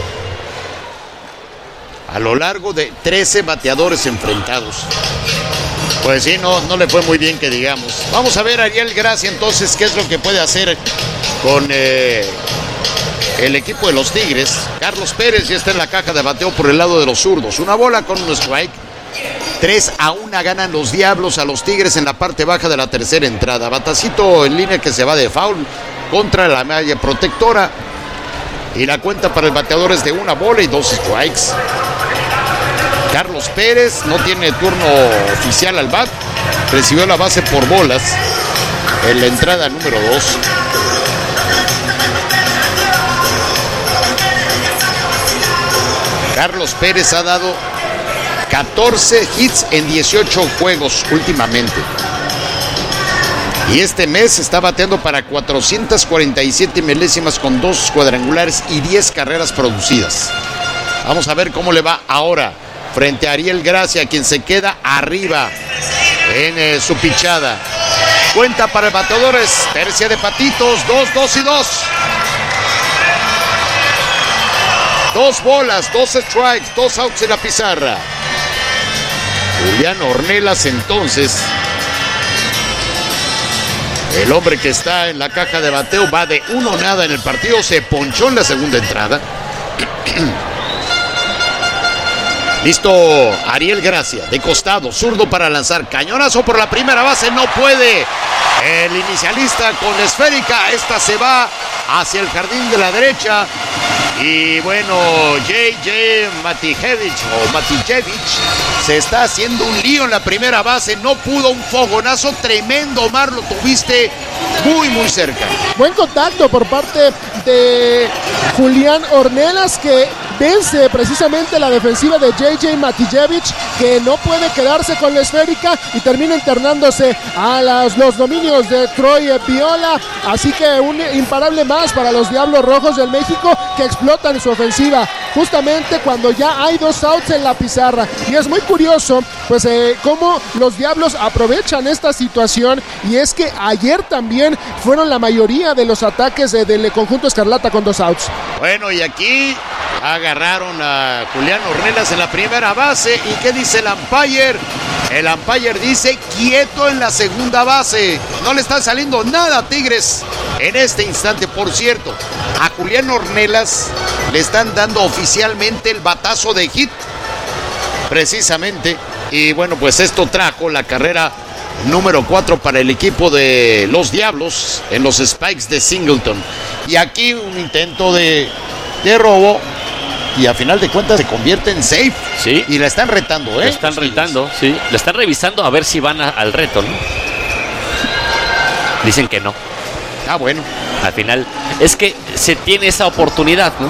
A lo largo de trece bateadores enfrentados. Pues sí, no, no le fue muy bien, que digamos. Vamos a ver a Ariel Gracia entonces qué es lo que puede hacer con eh, el equipo de los Tigres. Carlos Pérez ya está en la caja de bateo por el lado de los zurdos. Una bola con un strike. tres a uno ganan los Diablos a los Tigres en la parte baja de la tercera entrada. Batacito en línea que se va de foul contra la malla protectora. Y la cuenta para el bateador es de una bola y dos strikes. Carlos Pérez no tiene turno oficial al bat. Recibió la base por bolas en la entrada número dos. Carlos Pérez ha dado catorce hits en dieciocho juegos últimamente. Y este mes está bateando para cuatrocientas cuarenta y siete milésimas con dos cuadrangulares y diez carreras producidas. Vamos a ver cómo le va ahora frente a Ariel Gracia, quien se queda arriba en eh, su pichada. Cuenta para el bateador es tercia de patitos, dos, dos y dos. Dos bolas, dos strikes, dos outs en la pizarra. Julián Ornelas entonces, el hombre que está en la caja de bateo, va de uno nada en el partido, se ponchó en la segunda entrada. Listo, Ariel Gracia, de costado, zurdo para lanzar, cañonazo por la primera base, no puede. El inicialista con la esférica, esta se va hacia el jardín de la derecha. Y bueno, J J Matijevich o Matijevich se está haciendo un lío en la primera base, no pudo, un fogonazo tremendo, Omar, lo tuviste muy muy cerca. Buen contacto por parte de Julián Ornelas, que vence precisamente la defensiva de J J Matijevich, que no puede quedarse con la esférica y termina internándose a las, los dominios de Troy Viola. Así que un imparable más para los Diablos Rojos del México, que explotan su ofensiva justamente cuando ya hay dos outs en la pizarra. Y es muy curioso pues eh, cómo los Diablos aprovechan esta situación, y es que ayer también fueron la mayoría de los ataques eh, del conjunto escarlata con dos outs. Bueno, y aquí agarraron a Julián Ornelas en la primera base. ¿Y qué dice el umpire? El umpire dice quieto en la segunda base. No le está saliendo nada a Tigres en este instante. Por cierto, a Julián Ornelas le están dando oficialmente el batazo de hit, precisamente. Y bueno, pues esto trajo la carrera número cuatro para el equipo de los Diablos en los Spikes de Singleton. Y aquí un intento de, de robo y a final de cuentas se convierte en safe. Sí. Y la están retando, ¿eh? La están retando, sí. La están revisando a ver si van a, al reto, ¿no? Dicen que no. Ah, bueno. Al final, es que se tiene esa oportunidad, ¿no?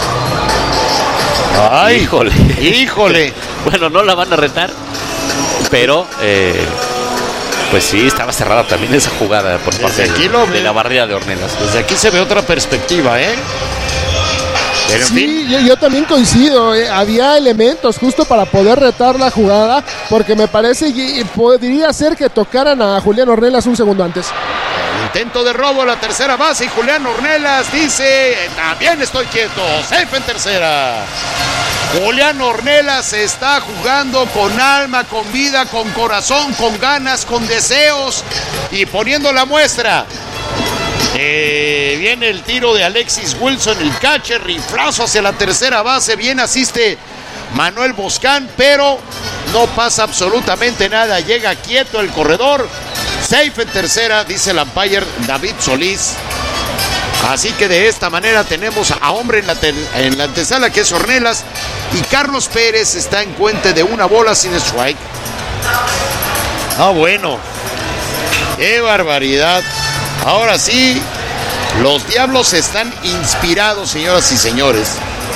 Ay, híjole. Híjole. Bueno, no la van a retar, pero eh, pues sí, estaba cerrada también esa jugada por parte de, de la barrera de Ornelas. Desde aquí se ve otra perspectiva, ¿eh? Pero en sí, fin. yo, yo también coincido, eh, había elementos justo para poder retar la jugada, porque me parece que podría ser que tocaran a Julián Ornelas un segundo antes. Intento de robo a la tercera base y Julián Ornelas dice, también estoy quieto, safe en tercera. Julián Ornelas está jugando con alma, con vida, con corazón, con ganas, con deseos y poniendo la muestra. Eh, viene el tiro de Alexis Wilson, el catcher, riflazo hacia la tercera base, bien asiste Manuel Boscán, pero no pasa absolutamente nada, llega quieto el corredor, safe en tercera, dice el umpire David Solís. Así que de esta manera tenemos a hombre en la, te- en la antesala, que es Ornelas, y Carlos Pérez está en cuenta de una bola sin strike. Ah, bueno, qué barbaridad. Ahora sí, los Diablos están inspirados, señoras y señores.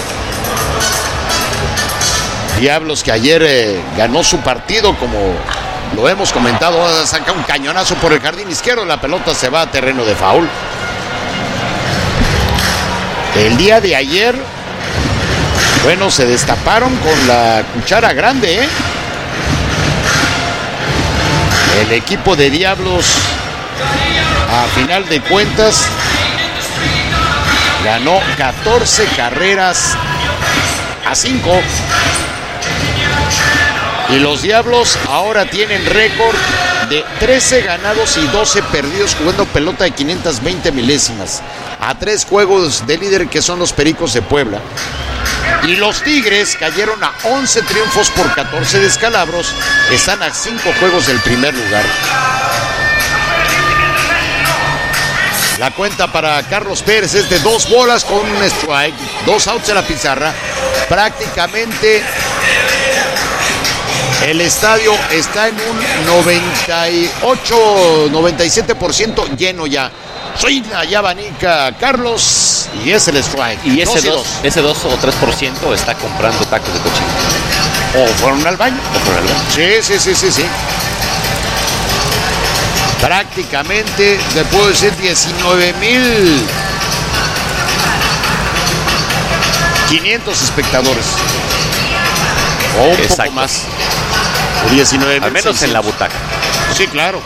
Diablos que ayer eh, ganó su partido, como lo hemos comentado, saca un cañonazo por el jardín izquierdo, la pelota se va a terreno de foul. El día de ayer, bueno, se destaparon con la cuchara grande, ¿eh? El equipo de Diablos, a final de cuentas, ganó catorce carreras a cinco. Y los Diablos ahora tienen récord de trece ganados y doce perdidos jugando pelota de quinientas veinte milésimas. A tres juegos de líder, que son los Pericos de Puebla. Y los Tigres cayeron a once triunfos por catorce descalabros. Están a cinco juegos del primer lugar. La cuenta para Carlos Pérez es de dos bolas con un strike, dos outs en la pizarra. Prácticamente el estadio está en un noventa y ocho, noventa y siete por ciento lleno ya. Suena ya abanica Carlos y es el strike. Y ese dos y dos, dos. ese dos o tres por ciento está comprando tacos de cochino. O fueron al baño. O fueron al baño. Sí, sí, sí, sí, sí. Prácticamente, te puedo decir, diecinueve mil quinientos espectadores. O un Exacto. poco más. diecinueve mil Al menos seiscientos. en la butaca. Sí, claro.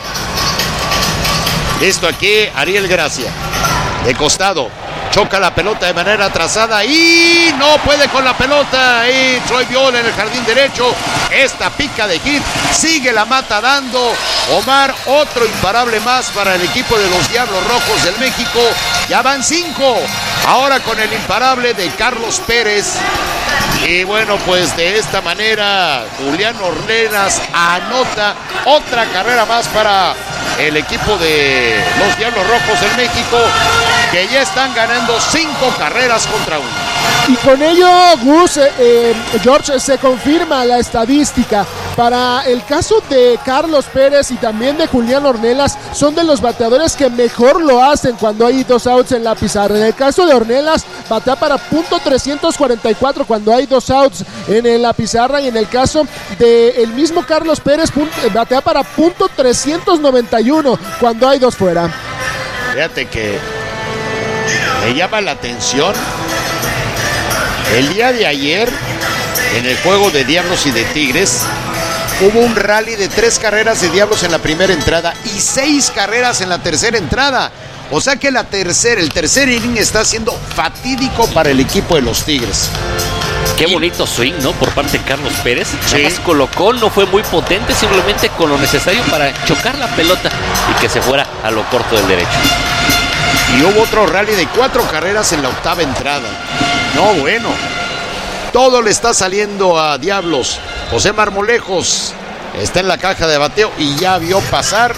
Esto aquí, Ariel Gracia. De costado. Choca la pelota de manera atrasada y no puede con la pelota. Y Troy Viola en el jardín derecho. Esta pica de hit. Sigue la mata dando. Omar, otro imparable más para el equipo de los Diablos Rojos del México. Ya van cinco. Ahora con el imparable de Carlos Pérez. Y bueno, pues de esta manera Julián Ornelas anota otra carrera más para el equipo de los Diablos Rojos del México, que ya están ganando cinco carreras contra uno. Y con ello, Gus, eh, eh, George, se confirma la estadística. Para el caso de Carlos Pérez y también de Julián Ornelas, son de los bateadores que mejor lo hacen cuando hay dos outs en la pizarra. En el caso de Ornelas, batea para punto trescientos cuarenta y cuatro cuando hay dos outs en la pizarra, y en el caso del mismo Carlos Pérez, batea para punto trescientos noventa y uno cuando hay dos fuera. Fíjate que me llama la atención. El día de ayer, en el juego de Diablos y de Tigres, hubo un rally de tres carreras de Diablos en la primera entrada y seis carreras en la tercera entrada. O sea que la tercera, el tercer inning está siendo fatídico para el equipo de los Tigres. Qué bonito swing, ¿no? Por parte de Carlos Pérez. Sí. Nada más colocó, no fue muy potente, simplemente con lo necesario para chocar la pelota y que se fuera a lo corto del derecho. Y hubo otro rally de cuatro carreras en la octava entrada. No, bueno. Todo le está saliendo a Diablos. José Marmolejos está en la caja de bateo y ya vio pasar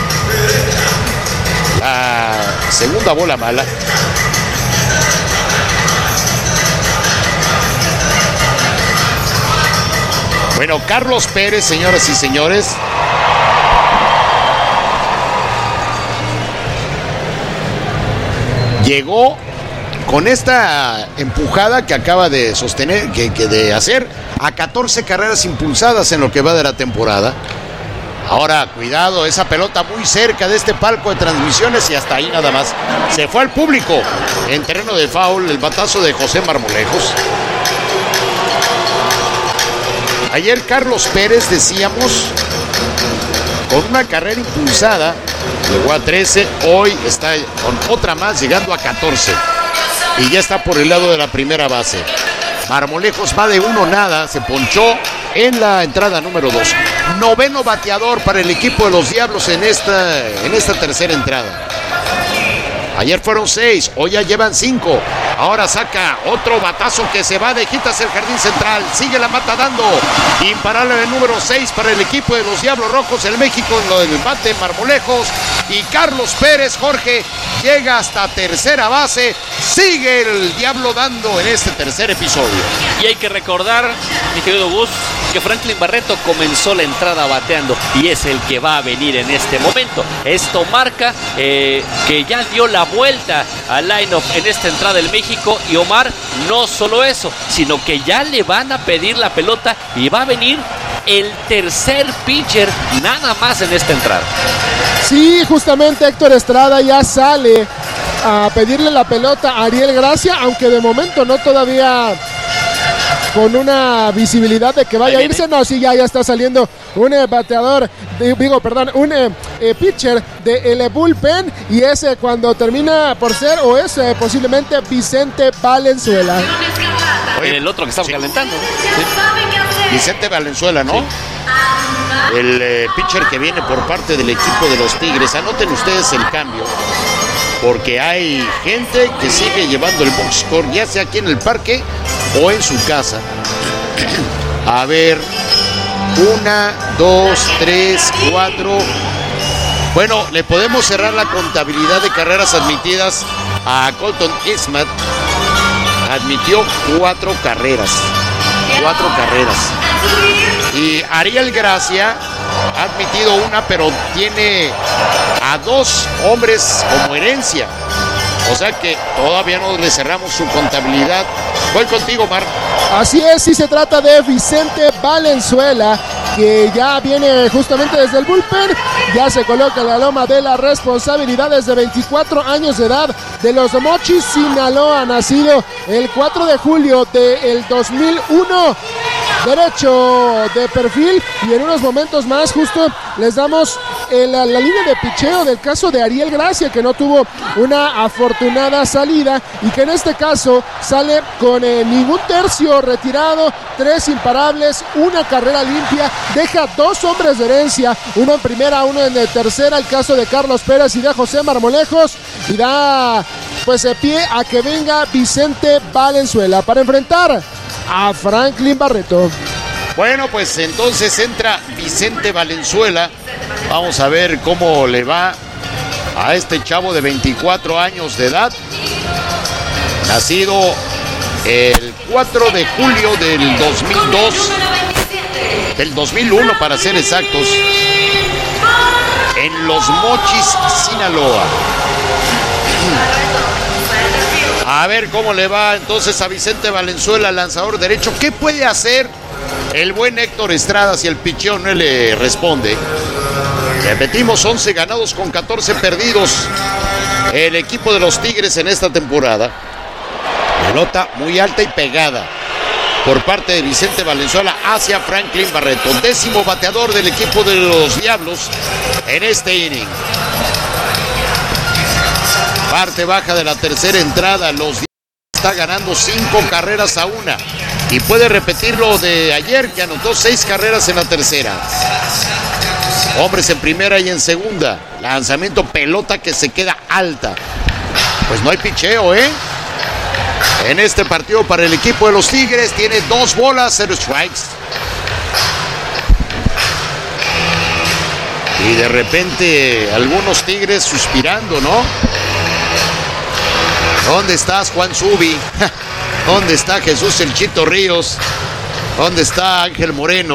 la segunda bola mala. Bueno, Carlos Pérez, señoras y señores. Llegó con esta empujada que acaba de sostener, que, que de hacer a catorce carreras impulsadas en lo que va de la temporada. Ahora, cuidado, esa pelota muy cerca de este palco de transmisiones y hasta ahí nada más. Se fue al público en terreno de foul, el batazo de José Marmolejos. Ayer Carlos Pérez, decíamos, con una carrera impulsada, llegó a trece, hoy está con otra más, llegando a catorce. Y ya está por el lado de la primera base. Marmolejos va de uno nada, se ponchó en la entrada número dos. Noveno bateador para el equipo de los Diablos en esta, en esta tercera entrada. Ayer fueron seis, hoy ya llevan cinco. Ahora saca otro batazo que se va de hit hacia el jardín central. Sigue la mata dando. Imparable el número seis para el equipo de los Diablos Rojos en México. En lo del bate Marmolejos. Y Carlos Pérez, Jorge, llega hasta tercera base. Sigue el Diablo dando en este tercer episodio. Y hay que recordar, mi querido Gus, que Franklin Barreto comenzó la entrada bateando y es el que va a venir en este momento. Esto marca eh, que ya dio la vuelta al line-up en esta entrada del México. Y Omar, no solo eso, sino que ya le van a pedir la pelota y va a venir el tercer pitcher nada más en esta entrada. Sí, justamente Héctor Estrada ya sale a pedirle la pelota a Ariel Gracia, aunque de momento no todavía con una visibilidad de que vaya a irse. No, sí, ya, ya está saliendo un eh, bateador, de, digo, perdón, un eh, eh, pitcher de el bullpen, y ese cuando termina por ser, o es eh, posiblemente Vicente Valenzuela. Oye, el otro que estamos sí. calentando, ¿no? Sí. Vicente Valenzuela, ¿no? Sí. El eh, pitcher que viene por parte del equipo de los Tigres. Anoten ustedes el cambio, porque hay gente que sigue llevando el box score, ya sea aquí en el parque o en su casa. A ver, una, dos, tres, cuatro. Bueno, le podemos cerrar la contabilidad de carreras admitidas a Colton Ismat. Admitió cuatro carreras. Cuatro carreras. Y Ariel Gracia ha admitido una, pero tiene a dos hombres como herencia. O sea que todavía no le cerramos su contabilidad. Voy contigo, Mar. Así es, sí se trata de Vicente Valenzuela, que ya viene justamente desde el bullpen, ya se coloca en la loma de la responsabilidad desde veinticuatro años de edad, de los Mochis, Sinaloa, nacido el cuatro de julio del dos mil uno. Derecho de perfil, y en unos momentos más justo les damos el, la, la línea de picheo del caso de Ariel Gracia, que no tuvo una afortunada salida y que en este caso sale con eh, ningún tercio retirado, tres imparables, una carrera limpia, deja dos hombres de herencia, uno en primera, uno en tercera, el caso de Carlos Pérez y de José Marmolejos, y da pues de pie a que venga Vicente Valenzuela para enfrentar a Franklin Barreto. Bueno, pues entonces entra Vicente Valenzuela. Vamos a ver cómo le va a este chavo de veinticuatro años de edad, nacido el cuatro de julio del dos mil dos, del dos mil uno para ser exactos, en Los Mochis, Sinaloa. A ver cómo le va entonces a Vicente Valenzuela, lanzador derecho. ¿Qué puede hacer el buen Héctor Estrada si el picheo no le responde? Repetimos, once ganados con catorce perdidos el equipo de los Tigres en esta temporada. Pelota muy alta y pegada por parte de Vicente Valenzuela hacia Franklin Barreto, décimo bateador del equipo de los Diablos en este inning. Parte baja de la tercera entrada, los Diablos está ganando cinco carreras a una y puede repetir lo de ayer, que anotó seis carreras en la tercera. Hombres en primera y en segunda, lanzamiento, pelota que se queda alta. Pues no hay picheo, ¿eh? En este partido para el equipo de los Tigres, tiene dos bolas, cero strikes. Y de repente algunos Tigres suspirando, ¿no? ¿Dónde estás, Juan Zubi? ¿Dónde está Jesús el Chito Ríos? ¿Dónde está Ángel Moreno?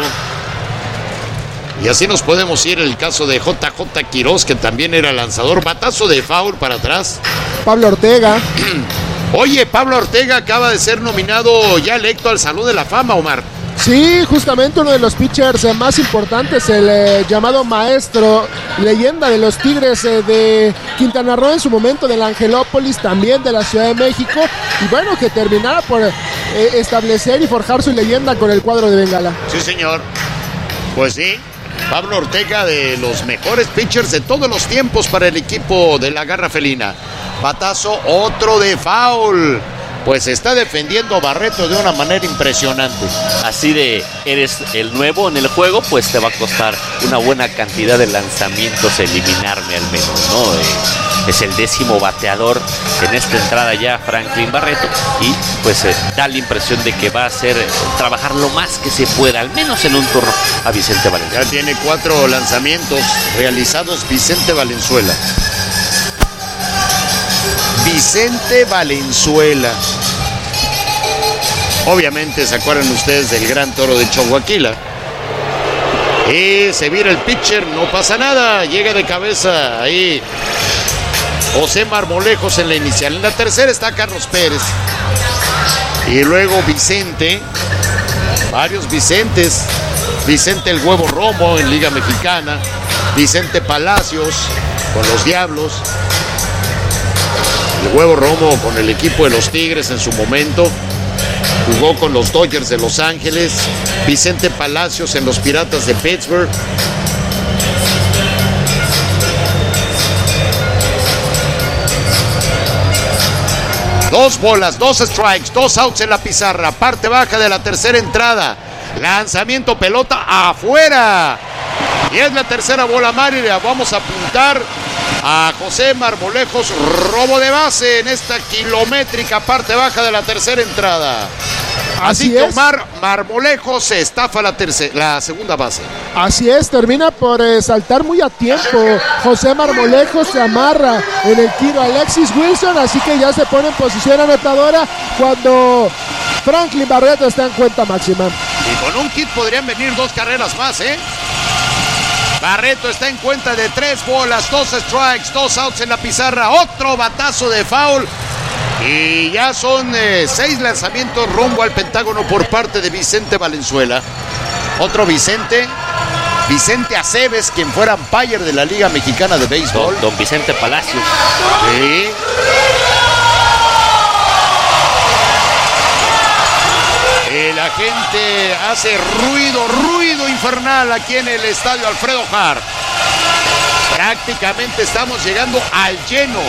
Y así nos podemos ir el caso de J J Quiroz, que también era lanzador. Batazo de foul para atrás. Pablo Ortega. Oye, Pablo Ortega acaba de ser nominado, ya electo al Salón de la Fama, Omar. Sí, justamente uno de los pitchers eh, más importantes, el eh, llamado maestro, leyenda de los Tigres eh, de Quintana Roo en su momento, del Angelópolis, también de la Ciudad de México, y bueno, que terminara por eh, establecer y forjar su leyenda con el cuadro de Bengala. Sí, señor. Pues sí, Pablo Ortega, de los mejores pitchers de todos los tiempos para el equipo de la Garra Felina. Batazo, otro de foul. Pues está defendiendo Barreto de una manera impresionante. Así de, eres el nuevo en el juego, pues te va a costar una buena cantidad de lanzamientos eliminarme al menos, ¿no? Eh, es el décimo bateador en esta entrada ya, Franklin Barreto, y pues eh, da la impresión de que va a hacer, eh, trabajar lo más que se pueda, al menos en un turno, a Vicente Valenzuela. Ya tiene cuatro lanzamientos realizados Vicente Valenzuela. Vicente Valenzuela. Obviamente se acuerdan ustedes del gran toro de Choaquila. Y se vira el pitcher, no pasa nada. Llega de cabeza ahí José Marmolejos en la inicial. En la tercera está Carlos Pérez. Y luego Vicente. Varios Vicentes. Vicente el Huevo Romo en Liga Mexicana. Vicente Palacios con los Diablos. El Huevo Romo con el equipo de los Tigres en su momento. Jugó con los Dodgers de Los Ángeles. Vicente Palacios en los Piratas de Pittsburgh. Dos bolas, dos strikes, dos outs en la pizarra. Parte baja de la tercera entrada. Lanzamiento, pelota afuera. Y es la tercera bola, Mari. Vamos a apuntar a José Marmolejos, robo de base en esta kilométrica parte baja de la tercera entrada. Así, Así que Omar Marmolejos se estafa la, tercera, la segunda base. Así es, termina por eh, saltar muy a tiempo. José Marmolejos se amarra en el tiro a Alexis Wilson, así que ya se pone en posición anotadora cuando Franklin Barreto está en cuenta máxima. Y con un hit podrían venir dos carreras más, ¿eh? Barreto está en cuenta de tres bolas, dos strikes, dos outs en la pizarra, otro batazo de foul. Y ya son eh, seis lanzamientos rumbo al Pentágono por parte de Vicente Valenzuela. Otro Vicente, Vicente Aceves, quien fuera umpire de la Liga Mexicana de Béisbol. Don, don Vicente Palacios. Sí. Eh, la gente hace ruido, ruido infernal aquí en el estadio Alfredo Harp. Prácticamente estamos llegando al lleno.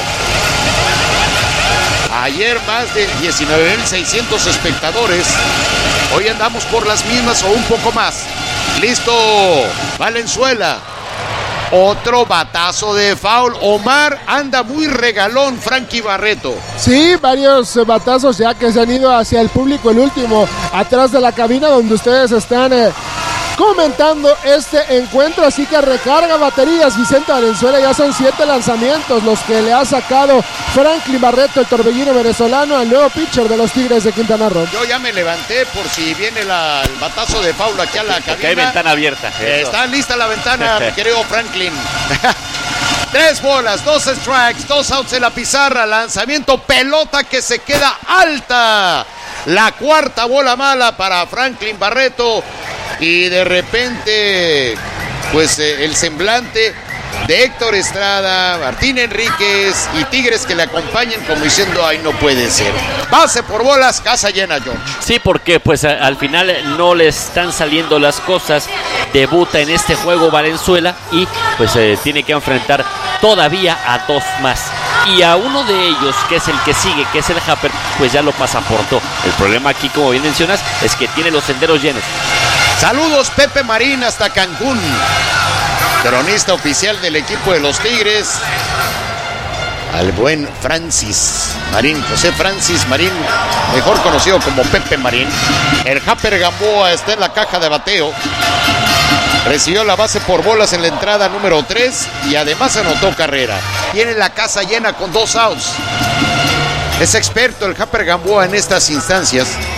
Ayer más de diecinueve mil seiscientos espectadores. Hoy andamos por las mismas o un poco más. Listo, Valenzuela. Otro batazo de foul. Omar, anda muy regalón Frankie Barreto. Sí, varios batazos ya que se han ido hacia el público. El último atrás de la cabina donde ustedes están eh, comentando este encuentro. Así que recarga baterías Vicente Valenzuela. Ya son siete lanzamientos los que le ha sacado Franklin Barreto, el torbellino venezolano, al nuevo pitcher de los Tigres de Quintana Roo. Yo ya me levanté por si viene la, el batazo de foul aquí a la cabina. Porque hay ventana abierta. Eh, está lista la ventana, mi querido Franklin. Tres bolas, dos strikes, dos outs en la pizarra. Lanzamiento, pelota que se queda alta. La cuarta bola mala para Franklin Barreto. Y de repente, pues eh, el semblante de Héctor Estrada, Martín Enríquez y Tigres que le acompañan como diciendo, ay, no puede ser. Base por bolas, casa llena, George. Sí, porque pues a, al final no le están saliendo las cosas. Debuta en este juego Valenzuela y pues eh, tiene que enfrentar todavía a dos más. Y a uno de ellos, que es el que sigue, que es el Happer, pues ya lo pasaportó. El problema aquí, como bien mencionas, es que tiene los senderos llenos. Saludos, Pepe Marín, hasta Cancún. Cronista oficial del equipo de los Tigres. Al buen Francis Marín, José Francis Marín, mejor conocido como Pepe Marín. El Happer Gamboa está en la caja de bateo. Recibió la base por bolas en la entrada número tres y además anotó carrera. Tiene la casa llena con dos outs. Es experto el Happer Gamboa en estas instancias.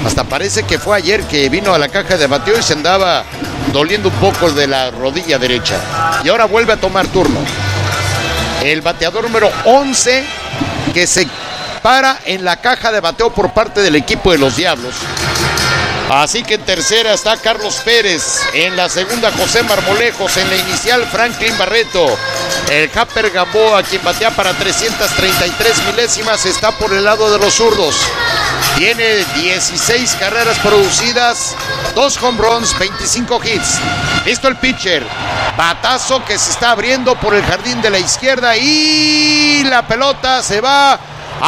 Hasta parece que fue ayer que vino a la caja de bateo y se andaba doliendo un poco de la rodilla derecha. Y ahora vuelve a tomar turno. El bateador número once que se para en la caja de bateo por parte del equipo de los Diablos. Así que en tercera está Carlos Pérez, en la segunda José Marmolejos, en la inicial Franklin Barreto. El Japper Gamboa, quien batea para trescientas treinta y tres milésimas, está por el lado de los zurdos. Tiene dieciséis carreras producidas, dos home runs, veinticinco hits. Listo el pitcher. Batazo que se está abriendo por el jardín de la izquierda y la pelota se va